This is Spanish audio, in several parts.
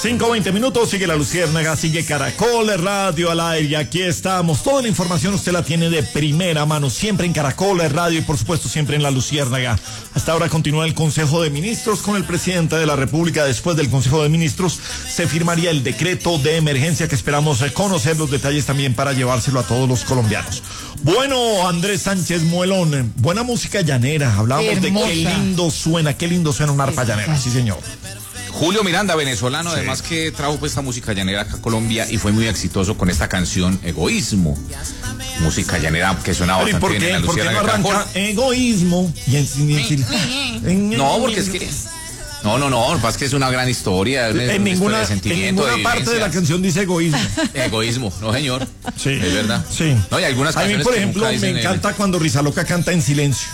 5:20, sigue La Luciérnaga, sigue Caracol Radio al aire, y aquí estamos. Toda la información usted la tiene de primera mano, siempre en Caracol Radio y por supuesto siempre en La Luciérnaga. Hasta ahora continúa el Consejo de Ministros con el presidente de la República. Después del Consejo de Ministros se firmaría el decreto de emergencia que esperamos conocer los detalles también para llevárselo a todos los colombianos. Bueno, Andrés Sánchez Muelón, buena música llanera. Hablábamos de qué lindo suena una arpa llanera, sí señor. Julio Miranda, venezolano, sí, además que trajo pues esta música llanera acá a Colombia y fue muy exitoso con esta canción Egoísmo. Música llanera que suena bastante bien en La Luciérnaga. ¿Por qué no arranca Egoísmo? No, porque es que... No, es que es una gran historia. En ninguna parte de la canción dice egoísmo. Egoísmo, no señor. Sí. Es verdad. Sí. No, hay algunas canciones. A mí, por ejemplo, me encanta cuando Rizaloca canta En Silencio.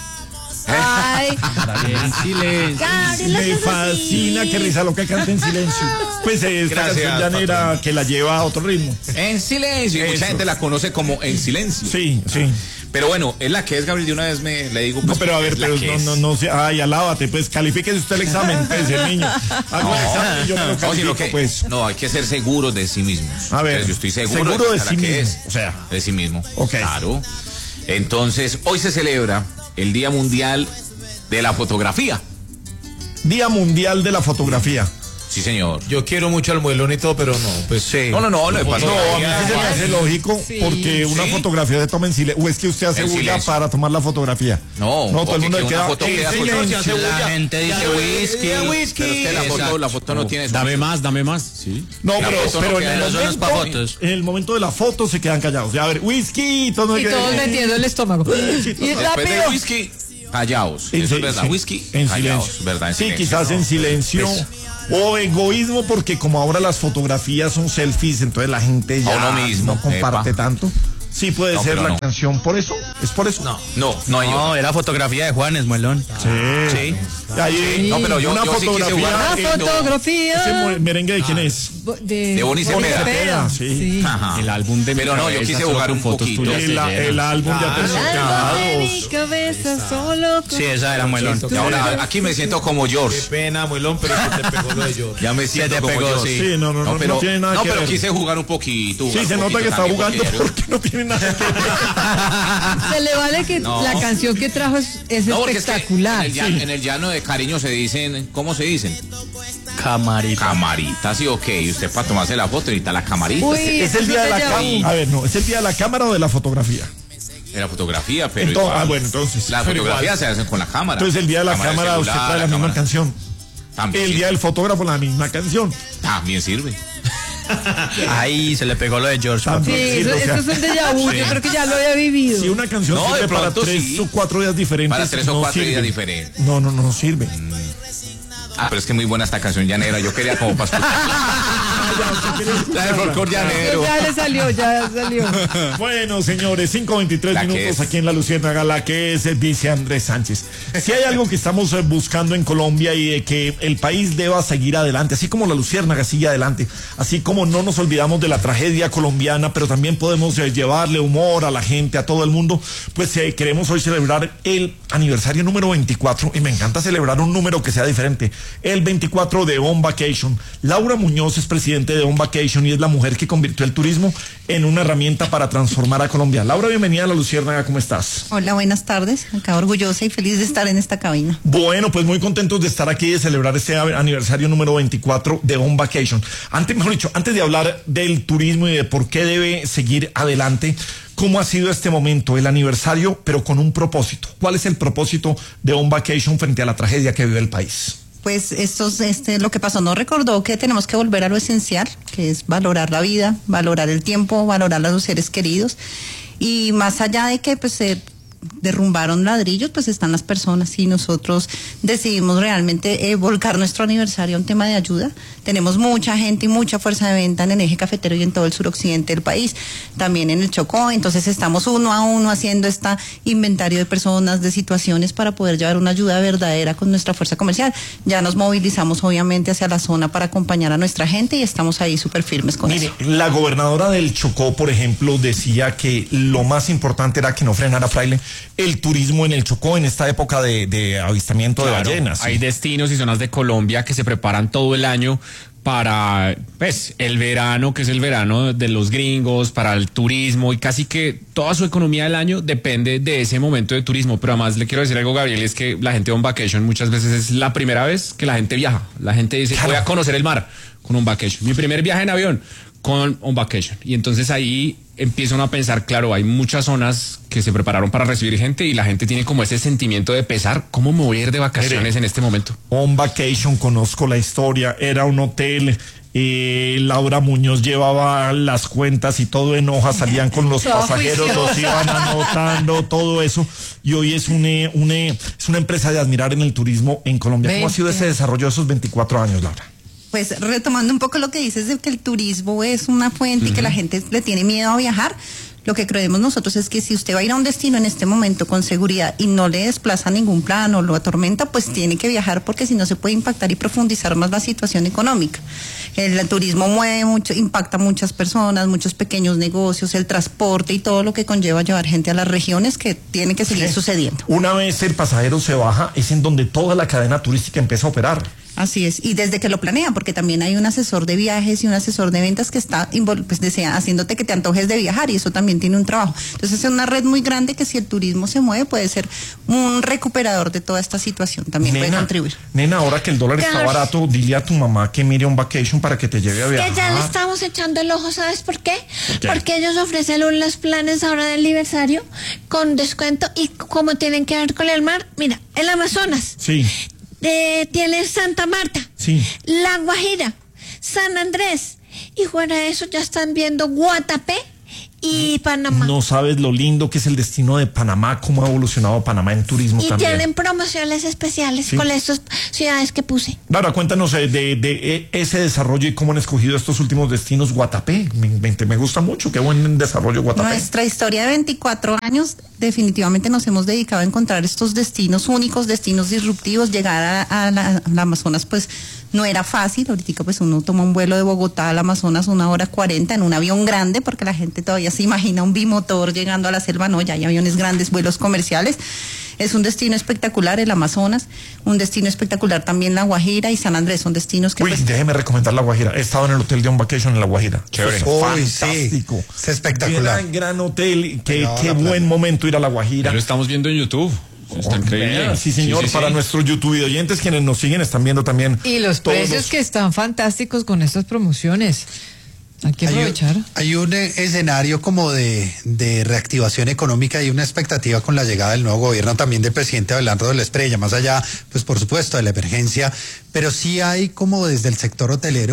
Ay, En silencio. Me fascina que Rizaloca cante En Silencio. Pues esta canción llanera que la lleva a otro ritmo. En Silencio. Y mucha gente la conoce como En Silencio. Sí. Pero bueno, es la que es, Gabriel, de una vez le digo. Pues, no, pero a ver, no, ay, alábate, pues, califíquese usted el examen, pues, el niño. Hago el examen y yo me lo califico, pues. No, hay que ser seguros de sí mismos. A ver, yo estoy seguro de sí mismo. O sea, de sí mismo. Ok. Claro. Entonces, hoy se celebra el Día Mundial de la Fotografía. Día Mundial de la Fotografía. Sí, señor. Yo quiero mucho al Muelón y todo, pero no, pues sí. No, lo que pasa. No, a mí sí se me hace lógico, porque una fotografía se toma en silencio. O es que usted hace bulla para tomar la fotografía. No, todo el mundo queda en silencio. La gente dice whisky. Pero es que la foto no tiene. Dame más. Sí. No, pero en el momento de la foto se quedan callados. A ver, whisky, todos metiendo el estómago. Y después de whisky, callados. Eso es verdad. Whisky, en callados, silencio. ¿verdad? Sí, quizás en silencio. O egoísmo, porque como ahora las fotografías son selfies, entonces la gente ya no comparte tanto. Sí, puede ser la canción. ¿Por eso? ¿Es por eso? No, era fotografía de Juanes, Muelón. Sí. Ahí, no, pero yo una fotografía. Una fotografía. ¿Ese merengue de quién es? De Boni Cepeda. Sí. El álbum de... Pero no, yo quise jugar un poquito. El álbum de Aterciopelados. Sí, esa era Muelón. Y ahora aquí me siento como George. Qué pena, Muelón, pero se te pegó lo de George. Ya me siento como George. Sí, no tiene nada que ver. No, pero quise jugar un poquito. Sí, se nota que está jugando porque no tiene nada que ver. Se le vale que la canción que trajo es espectacular. Es que en el llano de cariño se dicen, ¿cómo se dicen? Camarita, sí, ok. Y usted para tomarse la foto necesita la camarita. Uy, es el día de la cámara. A ver, no, ¿es el día de la cámara o de la fotografía? De la fotografía, pero entonces. Las fotografías se hacen con la cámara. Entonces el día de la cámara usted trae la misma canción. También. El día del fotógrafo la misma canción. También sirve. Ahí se le pegó lo de George. Sí, eso es un déjà vu. Yo creo que ya lo había vivido. Si una canción sirve para 3 o 4 días diferentes. Para 3 o 4 días diferentes. No sirve. Pero es que muy buena esta canción llanera. Yo quería como para escuchar. La del folclor llanero. Ya salió. Bueno, señores, 5:23 minutos aquí en La Luciérnaga, la que es, dice Andrés Sánchez. Si hay algo que estamos buscando en Colombia y de que el país deba seguir adelante, así como La Luciérnaga sigue adelante, así como no nos olvidamos de la tragedia colombiana, pero también podemos llevarle humor a la gente, a todo el mundo, pues queremos hoy celebrar el aniversario número 24 y me encanta celebrar un número que sea diferente. El 24 de On Vacation. Laura Muñoz es presidente de On Vacation y es la mujer que convirtió el turismo en una herramienta para transformar a Colombia. Laura, bienvenida a La Luciérnaga, ¿cómo estás? Hola, buenas tardes. Acá orgullosa y feliz de estar en esta cabina. Bueno, pues muy contentos de estar aquí y de celebrar este aniversario número 24 de On Vacation. Antes de hablar del turismo y de por qué debe seguir adelante, ¿cómo ha sido este momento, el aniversario, pero con un propósito? ¿Cuál es el propósito de On Vacation frente a la tragedia que vive el país? Pues lo que pasó nos recordó que tenemos que volver a lo esencial, que es valorar la vida, valorar el tiempo, valorar a los seres queridos. Y más allá de que pues se derrumbaron ladrillos, pues están las personas y nosotros decidimos realmente volcar nuestro aniversario a un tema de ayuda. Tenemos mucha gente y mucha fuerza de venta en el eje cafetero y en todo el suroccidente del país, también en el Chocó, entonces estamos uno a uno haciendo este inventario de personas, de situaciones para poder llevar una ayuda verdadera con nuestra fuerza comercial. Ya nos movilizamos obviamente hacia la zona para acompañar a nuestra gente y estamos ahí súper firmes con eso. La gobernadora del Chocó, por ejemplo, decía que lo más importante era que no frenara, Fraile, el turismo en el Chocó en esta época de avistamiento de ballenas. Hay destinos y zonas de Colombia que se preparan todo el año para pues el verano, que es el verano de los gringos, para el turismo, y casi que toda su economía del año depende de ese momento de turismo. Pero además le quiero decir algo, Gabriel, es que la gente on vacation muchas veces es la primera vez que la gente viaja. La gente dice, voy a conocer el mar con on vacation. Mi primer viaje en avión con on vacation. Y entonces ahí empiezan a pensar, claro, hay muchas zonas que se prepararon para recibir gente y la gente tiene como ese sentimiento de pesar, ¿cómo me voy a ir de vacaciones en este momento? On vacation, conozco la historia, era un hotel, Laura Muñoz llevaba las cuentas y todo en hojas, salían con los pasajeros, los iban anotando, todo eso, y hoy es una empresa de admirar en el turismo en Colombia. ¿Cómo ha sido ese desarrollo de esos 24 años, Laura? Pues retomando un poco lo que dices de que el turismo es una fuente y que la gente le tiene miedo a viajar, lo que creemos nosotros es que si usted va a ir a un destino en este momento con seguridad y no le desplaza ningún plan o lo atormenta, pues tiene que viajar, porque si no se puede impactar y profundizar más la situación económica. El turismo mueve mucho, impacta a muchas personas, muchos pequeños negocios, el transporte y todo lo que conlleva llevar gente a las regiones, que tiene que seguir sucediendo. Una vez el pasajero se baja, es en donde toda la cadena turística empieza a operar. Así es, y desde que lo planea, porque también hay un asesor de viajes y un asesor de ventas que está pues, haciéndote que te antojes de viajar, y eso también tiene un trabajo. Entonces es una red muy grande que, si el turismo se mueve, puede ser un recuperador de toda esta situación, también puede contribuir. Nena, ahora que el dólar está barato, dile a tu mamá que mire on vacation para que te lleve a viajar. Que ya le estamos echando el ojo, ¿sabes por qué? Porque ellos ofrecen los planes ahora del aniversario con descuento, y como tienen que ver con el mar, mira, el Amazonas. Sí. Tiene Santa Marta, sí, La Guajira, San Andrés, y fuera de eso ya están viendo Guatapé y Panamá. No sabes lo lindo que es el destino de Panamá, cómo ha evolucionado Panamá en turismo también. Y tienen promociones especiales con estas ciudades que puse. Laura, cuéntanos de ese desarrollo y cómo han escogido estos últimos destinos. Guatapé, me gusta mucho, qué buen desarrollo Guatapé. Nuestra historia de 24 años, definitivamente nos hemos dedicado a encontrar estos destinos únicos, destinos disruptivos. Llegar a la Amazonas, pues no era fácil. Ahorita pues uno toma un vuelo de Bogotá al Amazonas 1:40 en un avión grande, porque la gente todavía se imagina un bimotor llegando a la selva. No, ya hay aviones grandes, vuelos comerciales. Es un destino espectacular el Amazonas, un destino espectacular también La Guajira y San Andrés, son destinos que... déjeme recomendar La Guajira. He estado en el hotel de On Vacation en La Guajira. Chévere. Fantástico. Sí, es espectacular. Gran hotel, qué buen momento ir a La Guajira. Lo estamos viendo en YouTube. Está increíble. Sí, señor, sí. Para nuestros YouTube oyentes, quienes nos siguen, están viendo también. Y los precios que están fantásticos con estas promociones. Hay que aprovechar. Hay un escenario como de reactivación económica y una expectativa con la llegada del nuevo gobierno, también del presidente Abelardo de la Espriella, más allá, pues por supuesto, de la emergencia, pero sí hay como desde el sector hotelero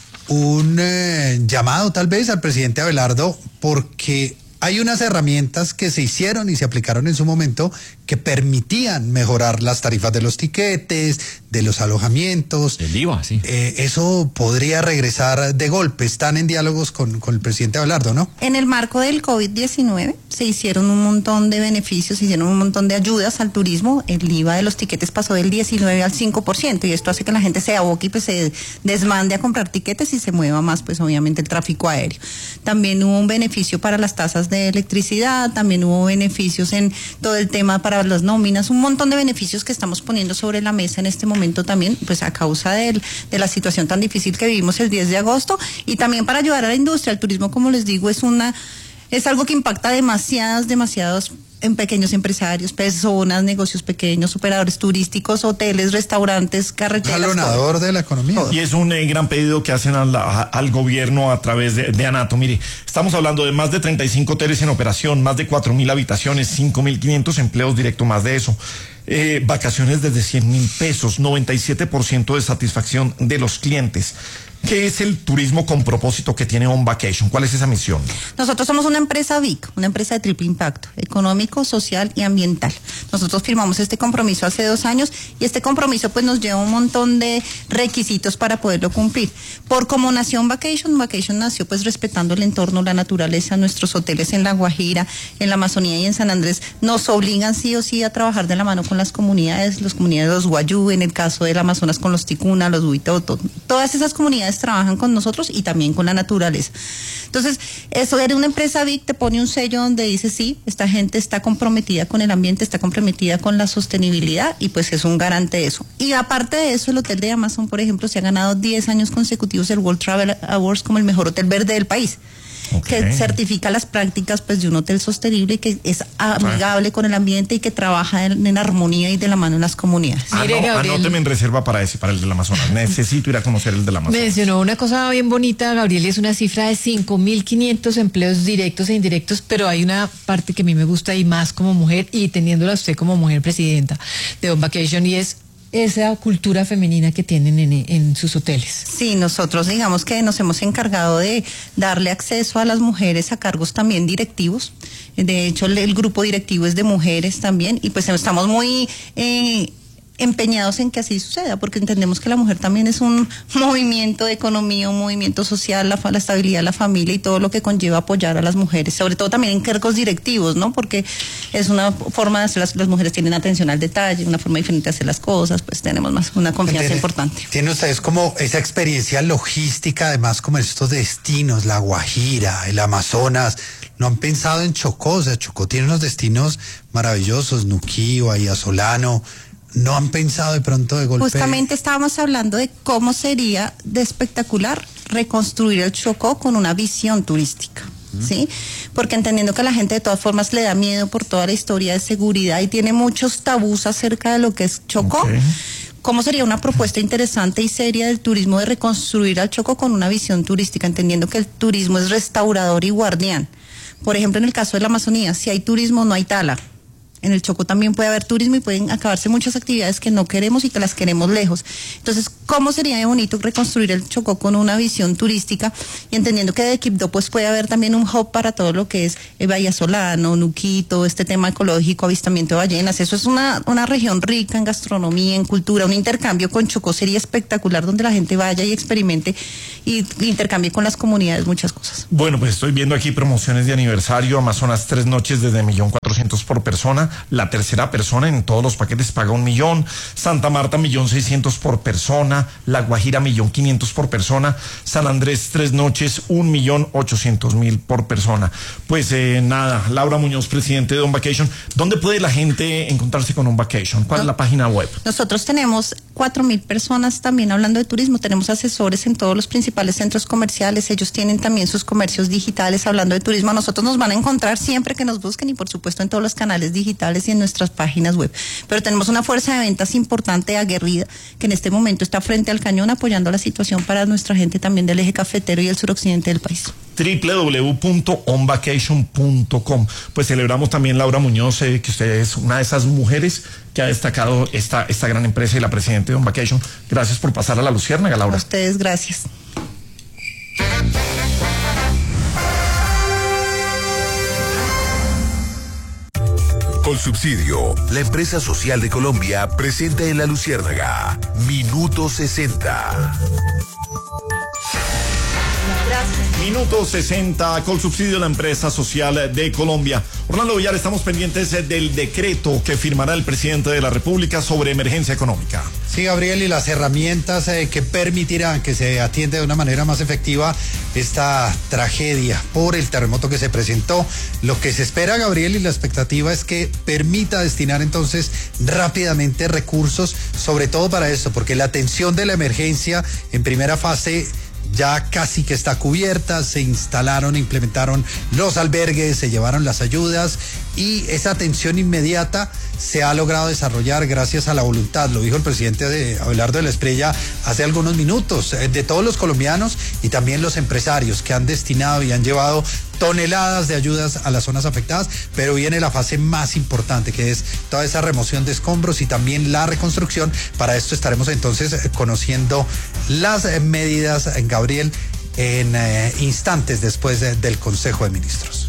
un llamado tal vez al presidente Abelardo, porque hay unas herramientas que se hicieron y se aplicaron en su momento que permitían mejorar las tarifas de los tiquetes, de los alojamientos. El IVA, sí. Eso podría regresar de golpe. Están en diálogos con el presidente Abelardo, ¿no? En el marco del COVID-19 se hicieron un montón de beneficios, se hicieron un montón de ayudas al turismo. El IVA de los tiquetes pasó del 19 al 5%, y esto hace que la gente se aboque y pues se desmande a comprar tiquetes y se mueva más, pues obviamente, el tráfico aéreo. También hubo un beneficio para las tasas de electricidad, también hubo beneficios en todo el tema para las nóminas, un montón de beneficios que estamos poniendo sobre la mesa en este momento también, pues a causa de la situación tan difícil que vivimos el 10 de agosto, y también para ayudar a la industria. El turismo, como les digo, es algo que impacta demasiados en pequeños empresarios, personas, negocios pequeños, operadores turísticos, hoteles, restaurantes, carreteras. Jalonador de la economía. Y es un gran pedido que hacen al gobierno a través de ANATO. Mire, estamos hablando de más de 35 hoteles en operación, más de 4.000 habitaciones, 5.500 empleos directos, más de eso. Vacaciones desde 100.000 pesos, 97% de satisfacción de los clientes. ¿Qué es el turismo con propósito que tiene On Vacation? ¿Cuál es esa misión? Nosotros somos una empresa VIC, una empresa de triple impacto, económico, social y ambiental. Nosotros firmamos este compromiso hace 2 años, y este compromiso pues nos lleva un montón de requisitos para poderlo cumplir. Por cómo nació On Vacation nació pues respetando el entorno, la naturaleza. Nuestros hoteles en La Guajira, en la Amazonía y en San Andrés nos obligan sí o sí a trabajar de la mano con las comunidades los Guayú, en el caso del Amazonas con los Ticuna, los Huitoto. Todas esas comunidades trabajan con nosotros y también con la naturaleza. Entonces, eso era una empresa big, te pone un sello donde dice, sí, esta gente está comprometida con el ambiente, está comprometida con la sostenibilidad y pues es un garante de eso. Y aparte de eso, el hotel de Amazon, por ejemplo, se ha ganado 10 años consecutivos el World Travel Awards como el mejor hotel verde del país. Okay. Que certifica las prácticas pues de un hotel sostenible y que es amigable con el ambiente y que trabaja en armonía y de la mano en las comunidades. Anóteme en reserva para el del Amazonas. Necesito ir a conocer el del Amazonas. Mencionó una cosa bien bonita, Gabriel, es una cifra de 5.500 empleos directos e indirectos, pero hay una parte que a mí me gusta y más como mujer y teniéndola usted como mujer presidenta de On Vacation, y es esa cultura femenina que tienen en sus hoteles. Sí, nosotros digamos que nos hemos encargado de darle acceso a las mujeres a cargos también directivos. De hecho, el grupo directivo es de mujeres también y pues estamos muy empeñados en que así suceda, porque entendemos que la mujer también es un movimiento de economía, un movimiento social, la estabilidad de la familia y todo lo que conlleva apoyar a las mujeres, sobre todo también en cargos directivos, ¿no? Porque es una forma de hacer, las mujeres tienen atención al detalle, una forma diferente de hacer las cosas, pues tenemos más una confianza importante. Tienen ustedes como esa experiencia logística, además como estos destinos, La Guajira, el Amazonas. ¿No han pensado en Chocó? O sea, Chocó tiene unos destinos maravillosos, Nuquí, Bahía Solano. ¿No han pensado de pronto de golpe? Justamente estábamos hablando de cómo sería de espectacular reconstruir el Chocó con una visión turística, ¿sí? Porque entendiendo que a la gente de todas formas le da miedo por toda la historia de seguridad y tiene muchos tabús acerca de lo que es Chocó. Okay. ¿Cómo sería una propuesta interesante y seria del turismo de reconstruir al Chocó con una visión turística, entendiendo que el turismo es restaurador y guardián? Por ejemplo, en el caso de la Amazonía, si hay turismo, no hay tala. En el Chocó también puede haber turismo y pueden acabarse muchas actividades que no queremos y que las queremos lejos. Entonces, ¿cómo sería de bonito reconstruir el Chocó con una visión turística? Y entendiendo que de Quibdó pues puede haber también un hub para todo lo que es Bahía Solano, Nuquí, todo este tema ecológico, avistamiento de ballenas. Eso es una región rica en gastronomía, en cultura. Un intercambio con Chocó sería espectacular, donde la gente vaya y experimente y intercambie con las comunidades muchas cosas. Bueno, pues estoy viendo aquí promociones de aniversario. Amazonas 3 noches desde 1.400.000 por persona. La tercera persona en todos los paquetes paga 1.000.000. Santa Marta 1.600.000 por persona. La Guajira 1.500.000 por persona. San Andrés 3 noches 1.800.000 por persona. Pues nada, Laura Muñoz, presidente de On Vacation. ¿Dónde puede la gente encontrarse con On Vacation? ¿Cuál es la página web? Nosotros tenemos 4.000 personas también hablando de turismo. Tenemos asesores en todos los principales centros comerciales. Ellos tienen también sus comercios digitales hablando de turismo. A nosotros nos van a encontrar siempre que nos busquen y por supuesto en todos los canales digitales y en nuestras páginas web. Pero tenemos una fuerza de ventas importante, aguerrida, que en este momento está frente al cañón apoyando la situación para nuestra gente también del eje cafetero y el suroccidente del país. www.onvacation.com. Pues celebramos también, Laura Muñoz, que usted es una de esas mujeres que ha destacado esta gran empresa y la presidenta de On Vacation. Gracias por pasar a la Luciérnaga, Laura. A ustedes, gracias. Colsubsidio, la empresa social de Colombia, presenta en La Luciérnaga Minuto 60. Minuto 60, Colsubsidio, la empresa social de Colombia. Orlando Villar, estamos pendientes del decreto que firmará el presidente de la República sobre emergencia económica. Sí, Gabriel, y las herramientas que permitirán que se atienda de una manera más efectiva esta tragedia por el terremoto que se presentó. Lo que se espera, Gabriel, y la expectativa es que permita destinar entonces rápidamente recursos, sobre todo para esto, porque la atención de la emergencia en primera fase ya casi que está cubierta. Se instalaron, implementaron los albergues, se llevaron las ayudas y esa atención inmediata se ha logrado desarrollar gracias a la voluntad, lo dijo el presidente Abelardo de la Espriella hace algunos minutos, de todos los colombianos y también los empresarios que han destinado y han llevado toneladas de ayudas a las zonas afectadas, pero viene la fase más importante, que es toda esa remoción de escombros y también la reconstrucción. Para esto estaremos entonces conociendo las medidas, Gabriel, en instantes después del Consejo de Ministros.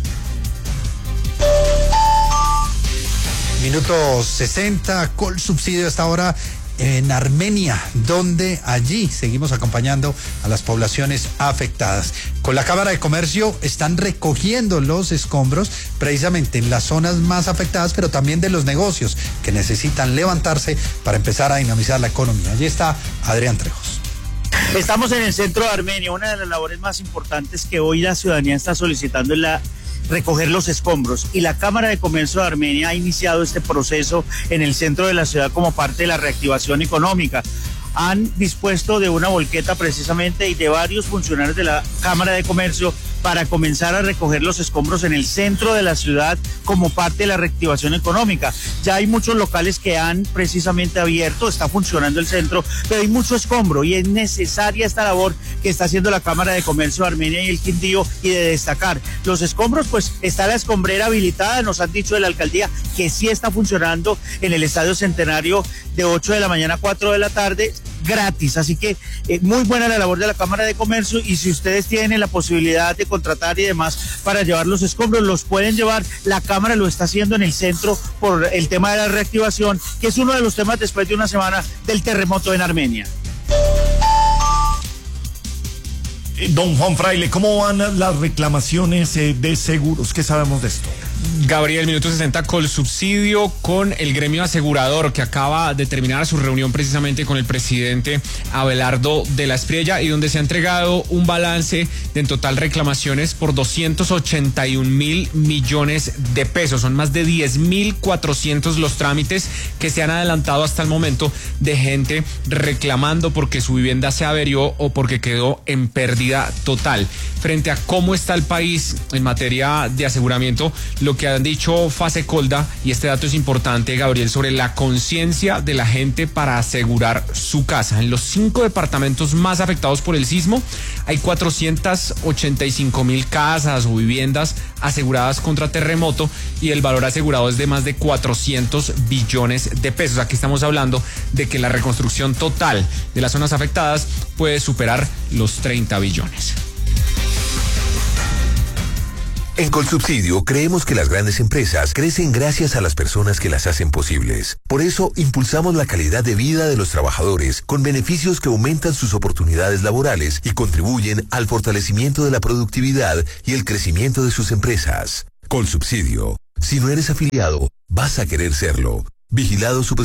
Minuto 60, Colsubsidio hasta ahora en Armenia, donde allí seguimos acompañando a las poblaciones afectadas. Con la Cámara de Comercio están recogiendo los escombros precisamente en las zonas más afectadas, pero también de los negocios que necesitan levantarse para empezar a dinamizar la economía. Allí está Adrián Trejos. Estamos en el centro de Armenia. Una de las labores más importantes que hoy la ciudadanía está solicitando es recoger los escombros, y la Cámara de Comercio de Armenia ha iniciado este proceso en el centro de la ciudad como parte de la reactivación económica. Han dispuesto de una volqueta precisamente y de varios funcionarios de la Cámara de Comercio para comenzar a recoger los escombros en el centro de la ciudad como parte de la reactivación económica. Ya hay muchos locales que han precisamente abierto, está funcionando el centro, pero hay mucho escombro y es necesaria esta labor que está haciendo la Cámara de Comercio de Armenia y el Quindío, y de destacar los escombros, pues está la escombrera habilitada. Nos han dicho de la alcaldía que sí está funcionando en el Estadio Centenario de 8 de la mañana a 4 de la tarde, gratis. Así que muy buena la labor de la Cámara de Comercio, y si ustedes tienen la posibilidad de contratar y demás para llevar los escombros, los pueden llevar. La Cámara lo está haciendo en el centro por el tema de la reactivación, que es uno de los temas después de una semana del terremoto en Armenia. Don Juan Fraile, ¿cómo van las reclamaciones de seguros? ¿Qué sabemos de esto? Gabriel, minuto 60 Colsubsidio con el gremio asegurador, que acaba de terminar su reunión precisamente con el presidente Abelardo de la Espriella, y donde se ha entregado un balance de en total reclamaciones por 281.000 millones de pesos. Son más de 10.400 los trámites que se han adelantado hasta el momento de gente reclamando porque su vivienda se averió o porque quedó en pérdida total. Frente a cómo está el país en materia de aseguramiento, lo que han dicho Fasecolda, y este dato es importante, Gabriel, sobre la conciencia de la gente para asegurar su casa. En los 5 departamentos más afectados por el sismo hay 485.000 casas o viviendas aseguradas contra terremoto, y el valor asegurado es de más de 400 billones de pesos. Aquí estamos hablando de que la reconstrucción total de las zonas afectadas puede superar los 30 billones. En Colsubsidio creemos que las grandes empresas crecen gracias a las personas que las hacen posibles. Por eso impulsamos la calidad de vida de los trabajadores con beneficios que aumentan sus oportunidades laborales y contribuyen al fortalecimiento de la productividad y el crecimiento de sus empresas. Colsubsidio. Si no eres afiliado, vas a querer serlo. Vigilado